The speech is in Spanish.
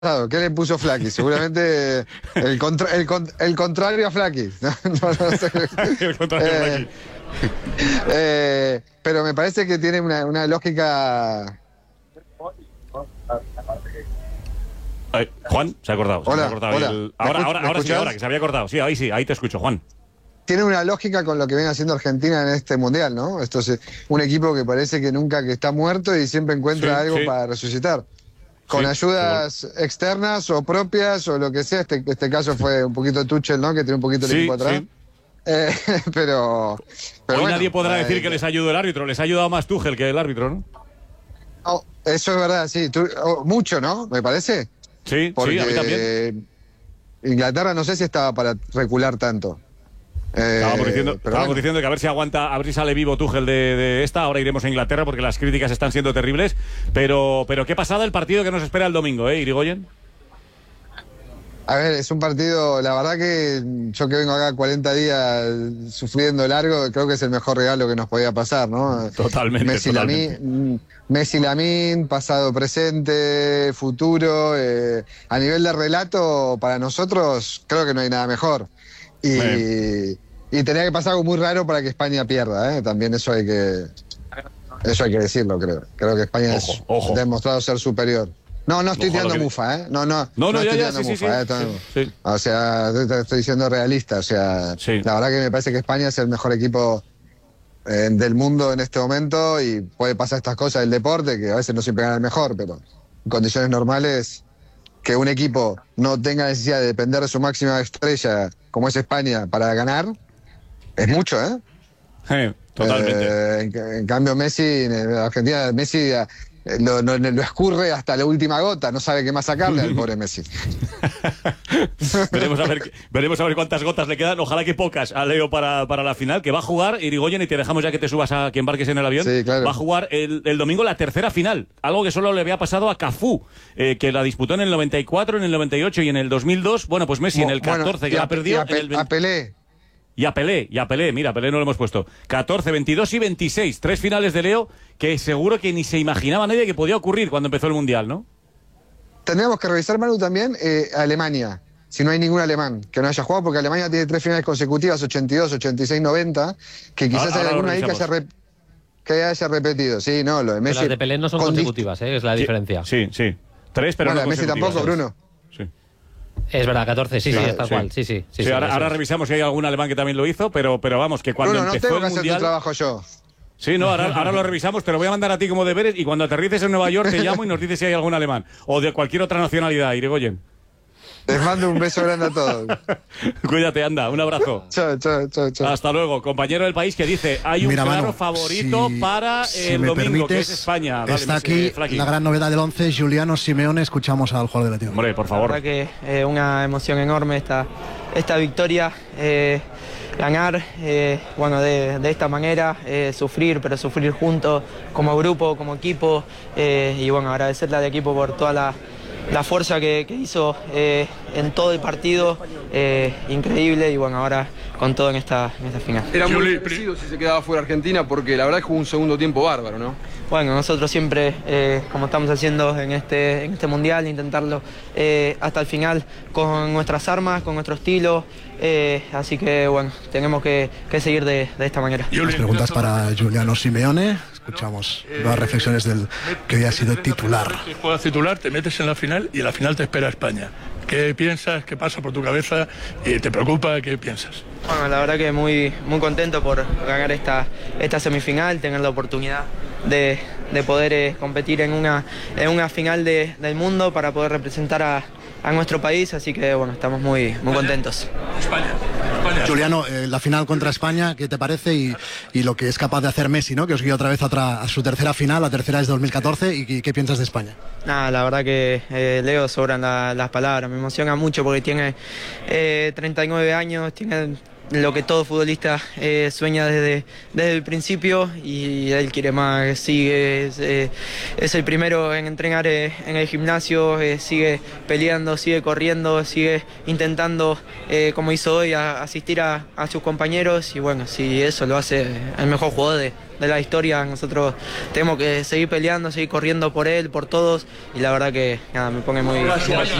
¿Qué le puso Flaky? Seguramente el contrario a Flaky. No sé. El contrario a Flaky. Pero me parece que tiene una lógica. Juan, se ha cortado. Hola, se ha cortado hola. Ahora sí, ahora que se había cortado. Sí, ahí te escucho, Juan. Tiene una lógica con lo que viene haciendo Argentina en este mundial, ¿no? Esto es un equipo que parece que nunca que está muerto y siempre encuentra algo para resucitar. Con ayudas externas o propias o lo que sea. Este caso fue un poquito Tuchel, ¿no? Que tiene un poquito el equipo atrás. Pero hoy bueno, nadie podrá decir que les ayudó el árbitro. Les ha ayudado más Tuchel que el árbitro, ¿no? Oh, eso es verdad, sí. Mucho, ¿no? Me parece. Sí, porque a mí también. Inglaterra no sé si estaba para recular tanto. Estábamos diciendo que a ver si aguanta, a ver si sale vivo Tuchel de esta. Ahora iremos a Inglaterra porque las críticas están siendo terribles. Pero qué pasada el partido que nos espera el domingo, Irigoyen. A ver, es un partido, la verdad que yo que vengo acá 40 días sufriendo largo, creo que es el mejor regalo que nos podía pasar, ¿no? Totalmente. Messi Lamine, pasado, presente, futuro. A nivel de relato, para nosotros, creo que no hay nada mejor. Y tenía que pasar algo muy raro para que España pierda, ¿eh? También eso hay que decirlo, creo. Creo que España ha demostrado ser superior. No estoy tirando mufa, ¿eh? No estoy tirando mufa, sí. O sea, estoy diciendo realista. O sea, la verdad que me parece que España es el mejor equipo del mundo en este momento y puede pasar estas cosas del deporte, que a veces no siempre gana el mejor, pero en condiciones normales, que un equipo no tenga necesidad de depender de su máxima estrella, como es España, para ganar, es mucho, ¿eh? Totalmente. En cambio, Messi, en Argentina, Messi lo escurre hasta la última gota, no sabe qué más sacarle al pobre Messi. veremos a ver cuántas gotas le quedan, ojalá que pocas a Leo para la final, que va a jugar, Irigoyen, y te dejamos ya que te subas a que embarques en el avión. Sí, claro. Va a jugar el domingo la tercera final, algo que solo le había pasado a Cafú, que la disputó en el 94, en el 98 y en el 2002. Bueno, pues Messi en el 14 que la perdió, en el 20... a Pelé. Y a Pelé, mira, Pelé no lo hemos puesto. 14, 22 y 26. 3 finales de Leo que seguro que ni se imaginaba nadie que podía ocurrir cuando empezó el Mundial, ¿no? Tendríamos que revisar, Manu, también Alemania. Si no hay ningún alemán que no haya jugado, porque Alemania tiene 3 finales consecutivas, 82, 86, 90, que quizás hay alguna ahí que haya repetido. Sí, no, lo de Messi. Las de Pelé no son consecutivas, es la diferencia. Sí. 3, pero bueno, no Messi tampoco, Bruno. Sí. Es verdad, 14, sí, está igual. Sí, ahora revisamos si hay algún alemán que también lo hizo, pero vamos, que cuando Bruno, empezó no tengo el que Mundial... hacer tu trabajo yo. Sí, no, ahora lo revisamos, te lo voy a mandar a ti como deberes y cuando aterrices en Nueva York te llamo y nos dices si hay algún alemán o de cualquier otra nacionalidad, Irigoyen. Les mando un beso grande a todos. Cuídate, anda, un abrazo. Chao. Hasta luego. Compañero del País que dice, hay un claro favorito para el domingo, que es España. Dale, está aquí la gran novedad del 11, Giuliano Simeone. Escuchamos al jugador de la tierra. Hombre, por favor. La verdad que una emoción enorme esta victoria. Ganar, de esta manera, sufrir, pero sufrir juntos, como grupo, como equipo. Y agradecerle al equipo por toda la fuerza que hizo en todo el partido, increíble, y ahora con todo en esta final. Era muy parecido si se quedaba fuera Argentina, porque la verdad es que jugó un segundo tiempo bárbaro, ¿no? Bueno, nosotros siempre, como estamos haciendo en este Mundial, intentarlo hasta el final con nuestras armas, con nuestro estilo, así que tenemos que seguir de esta manera. Las preguntas para Giuliano Simeone. Escuchamos las reflexiones del que hoy ha sido titular. Si juegas titular, te metes en la final y en la final te espera España. ¿Qué piensas? ¿Qué pasa por tu cabeza? ¿Te preocupa? ¿Qué piensas? Bueno, la verdad que muy contento por ganar esta semifinal, tener la oportunidad de poder competir en una final del mundo para poder representar a nuestro país, así que estamos muy contentos. España. Giuliano, la final contra España, ¿qué te parece? Y lo que es capaz de hacer Messi, ¿no? Que os guía otra vez a su tercera final, la tercera es de 2014, ¿y qué piensas de España? Nada, la verdad que Leo sobran las palabras, me emociona mucho porque tiene 39 años, tiene lo que todo futbolista sueña desde el principio, y él quiere más, sigue, es el primero en entrenar en el gimnasio, sigue peleando, sigue corriendo, sigue intentando, como hizo hoy, asistir a sus compañeros, y bueno, si eso lo hace el mejor jugador de la historia, nosotros tenemos que seguir peleando, seguir corriendo por él, por todos, y la verdad que nada, me pone muy